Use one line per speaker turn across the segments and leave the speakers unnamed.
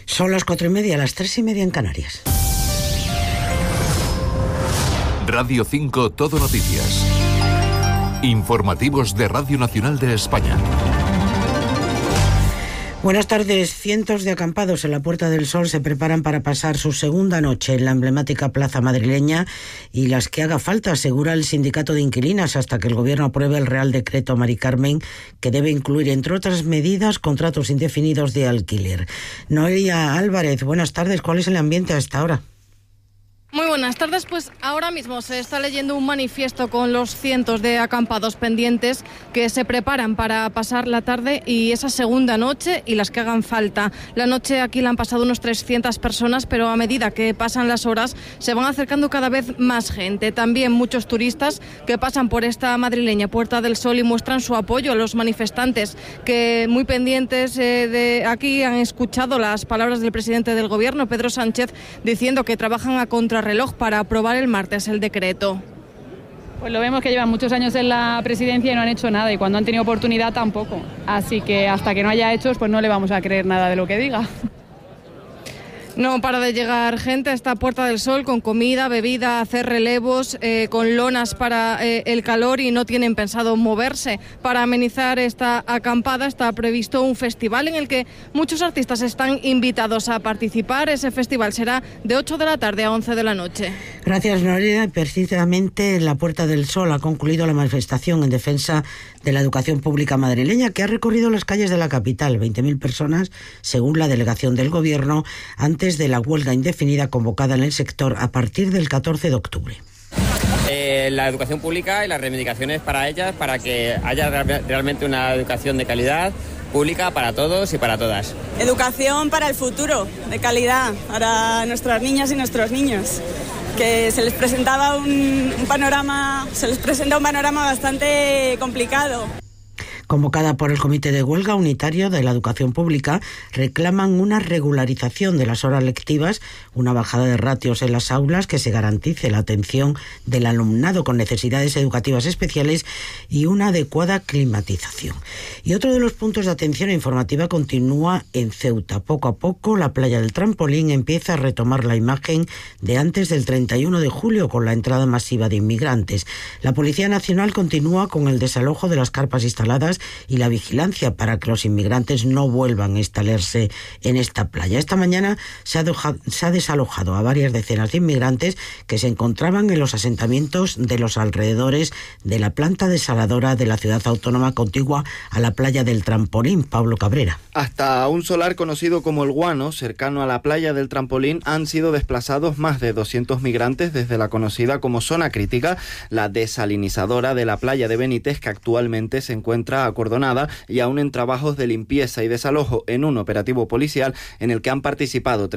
Son las 4:30, las 3:30 en Canarias.
Radio 5 Todo Noticias. Informativos de Radio Nacional de España.
Buenas tardes. Cientos de acampados en la Puerta del Sol se preparan para pasar su segunda noche en la emblemática plaza madrileña y las que haga falta, asegura el sindicato de inquilinas, hasta que el Gobierno apruebe el Real Decreto Mari Carmen, que debe incluir, entre otras medidas, contratos indefinidos de alquiler. Noelia Álvarez, buenas tardes. ¿Cuál es el ambiente a esta hora?
Muy buenas tardes. Pues ahora mismo se está leyendo un manifiesto con los cientos de acampados pendientes que se preparan para pasar la tarde y esa segunda noche y las que hagan falta. La noche aquí la han pasado unos 300 personas, pero a medida que pasan las horas se van acercando cada vez más gente. También muchos turistas que pasan por esta madrileña Puerta del Sol y muestran su apoyo a los manifestantes, que muy pendientes de aquí han escuchado las palabras del presidente del Gobierno, Pedro Sánchez, diciendo que trabajan a contrarreloj para aprobar el martes el decreto.
Pues lo vemos que llevan muchos años en la presidencia y no han hecho nada, y cuando han tenido oportunidad tampoco. Así que hasta que no haya hechos, pues no le vamos a creer nada de lo que diga.
No para de llegar gente a esta Puerta del Sol con comida, bebida, hacer relevos, con lonas para el calor, y no tienen pensado moverse. Para amenizar esta acampada está previsto un festival en el que muchos artistas están invitados a participar. Ese festival será de 8 de la tarde a 11 de la noche.
Gracias, Noelia. Precisamente en la Puerta del Sol ha concluido la manifestación en defensa de la educación pública madrileña, que ha recorrido las calles de la capital. 20.000 personas, según la delegación del Gobierno, antes de la huelga indefinida convocada en el sector a partir del 14 de octubre.
La educación pública y las reivindicaciones para ellas, para que haya realmente una educación de calidad, pública para todos y para todas.
Educación para el futuro, de calidad, para nuestras niñas y nuestros niños, que se les presentaba un panorama bastante complicado.
Convocada por el Comité de Huelga Unitario de la Educación Pública, reclaman una regularización de las horas lectivas, una bajada de ratios en las aulas, que se garantice la atención del alumnado con necesidades educativas especiales y una adecuada climatización. Y otro de los puntos de atención informativa continúa en Ceuta. Poco a poco, la playa del Trampolín empieza a retomar la imagen de antes del 31 de julio, con la entrada masiva de inmigrantes. La Policía Nacional continúa con el desalojo de las carpas instaladas y la vigilancia para que los inmigrantes no vuelvan a instalarse en esta playa. Esta mañana se ha desalojado a varias decenas de inmigrantes que se encontraban en los asentamientos de los alrededores de la planta desaladora de la ciudad autónoma contigua a la playa del Trampolín. Pablo Cabrera.
Hasta un solar conocido como El Guano, cercano a la playa del Trampolín, han sido desplazados más de 200 migrantes desde la conocida como zona crítica, la desalinizadora de la playa de Benítez, que actualmente se encuentra acordonada y aún en trabajos de limpieza y desalojo, en un operativo policial en el que han participado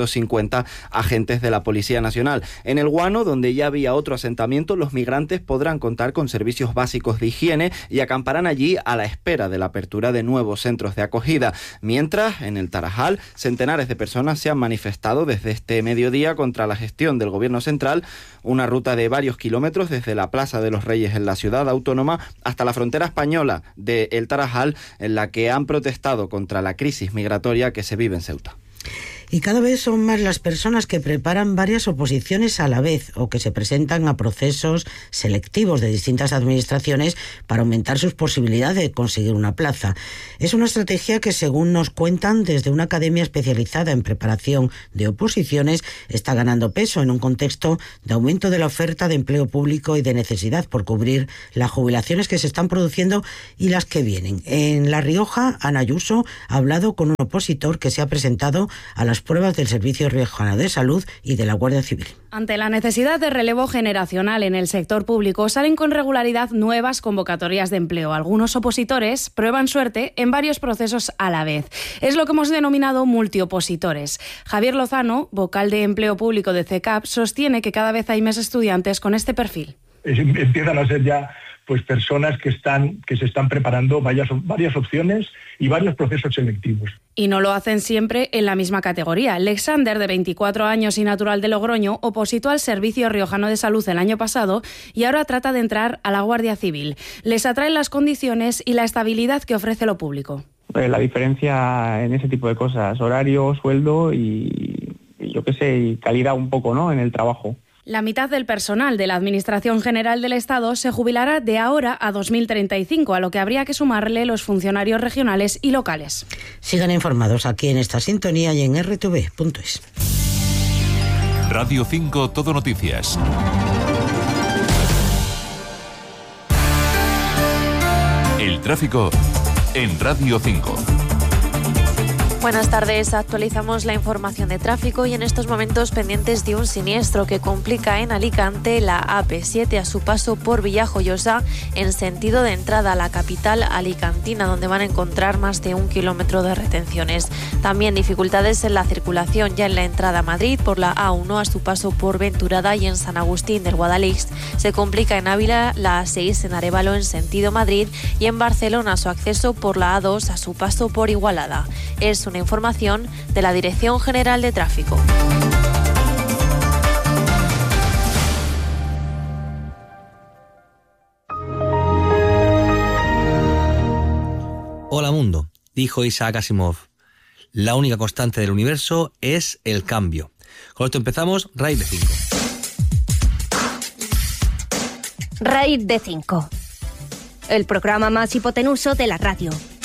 350 agentes de la Policía Nacional. En El Guano, donde ya había otro asentamiento, los migrantes podrán contar con servicios básicos de higiene y acamparán allí a la espera de la apertura de nuevos centros de acogida. Mientras, en el Tarajal, centenares de personas se han manifestado desde este mediodía contra la gestión del Gobierno central, una ruta de varios kilómetros desde la Plaza de los Reyes en la ciudad autónoma hasta la frontera española de El Tarajal, en la que han protestado contra la crisis migratoria que se vive en Ceuta.
Y cada vez son más las personas que preparan varias oposiciones a la vez o que se presentan a procesos selectivos de distintas administraciones para aumentar sus posibilidades de conseguir una plaza. Es una estrategia que, según nos cuentan desde una academia especializada en preparación de oposiciones, está ganando peso en un contexto de aumento de la oferta de empleo público y de necesidad por cubrir las jubilaciones que se están produciendo y las que vienen. En La Rioja, Ana Ayuso ha hablado con un opositor que se ha presentado a las pruebas del Servicio Riojano de Salud y de la Guardia Civil.
Ante la necesidad de relevo generacional en el sector público, salen con regularidad nuevas convocatorias de empleo. Algunos opositores prueban suerte en varios procesos a la vez. Es lo que hemos denominado multiopositores. Javier Lozano, vocal de Empleo Público de CECAP, sostiene que cada vez hay más estudiantes con este perfil.
Empiezan a ser ya personas que se están preparando varias opciones y varios procesos selectivos.
Y no lo hacen siempre en la misma categoría. Alexander, de 24 años y natural de Logroño, opositó al Servicio Riojano de Salud el año pasado y ahora trata de entrar a la Guardia Civil. Les atraen las condiciones y la estabilidad que ofrece lo público.
la diferencia en ese tipo de cosas, horario, sueldo y yo qué sé, y calidad un poco, ¿no?, en el trabajo.
La mitad del personal de la Administración General del Estado se jubilará de ahora a 2035, a lo que habría que sumarle los funcionarios regionales y locales.
Sigan informados aquí en esta sintonía y en rtv.es.
Radio 5 Todo Noticias. El tráfico en Radio 5.
Buenas tardes, actualizamos la información de tráfico y en estos momentos pendientes de un siniestro que complica en Alicante la AP7 a su paso por Villajoyosa en sentido de entrada a la capital alicantina, donde van a encontrar más de 1 kilómetro de retenciones. También dificultades en la circulación ya en la entrada a Madrid por la A1 a su paso por Venturada y en San Agustín del Guadalix. Se complica en Ávila la A6 en Arévalo en sentido Madrid y en Barcelona su acceso por la A2 a su paso por Igualada. Es una información de la Dirección General de Tráfico.
Hola mundo, dijo Isaac Asimov. La única constante del universo es el cambio. Con esto empezamos Raíz de 5.
Raíz de 5. El programa más hipotenuso de la radio.